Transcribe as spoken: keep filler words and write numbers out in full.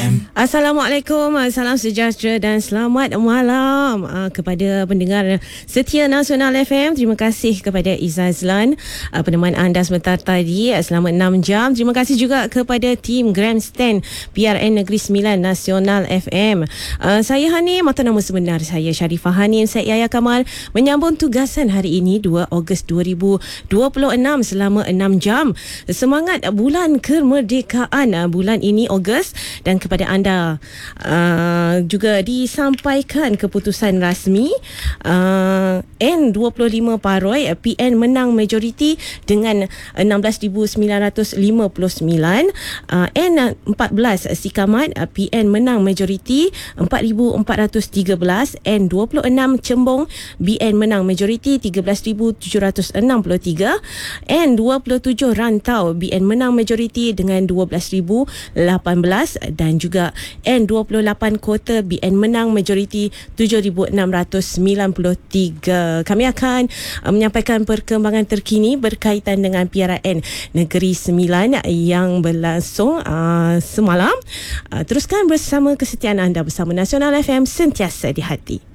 M. Assalamualaikum, salam sejahtera dan selamat malam uh, kepada pendengar setia Nasional F M. Terima kasih kepada Izzah Azlan uh, peneman anda sebentar tadi uh, selama enam jam. Terima kasih juga kepada tim Grandstand P R N Negeri Sembilan Nasional F M. Uh, saya Hanim, atau nama sebenar saya Sharifah Hanim Syed Yahya Kamal, menyambung tugasan hari ini dua Ogos dua ribu dua puluh enam selama enam jam. Semangat bulan kemerdekaan uh, bulan ini Ogos. Dan kepada anda uh, juga disampaikan keputusan rasmi uh, N dua puluh lima Paroi, P N menang majoriti dengan enam belas ribu sembilan ratus lima puluh sembilan. uh, N empat belas Sikamat, uh, P N menang majoriti empat ribu empat ratus tiga belas. N dua puluh enam Cembong, B N menang majoriti tiga belas ribu tujuh ratus enam puluh tiga. N dua puluh tujuh Rantau, B N menang majoriti dengan dua belas ribu lapan belas. Dan juga N dua puluh lapan Kota, B N menang majoriti tujuh ribu enam ratus sembilan puluh tiga. Kami akan uh, menyampaikan perkembangan terkini berkaitan dengan P R N Negeri Sembilan yang berlangsung uh, semalam. Uh, teruskan bersama kesetiaan anda bersama Nasional F M, sentiasa di hati.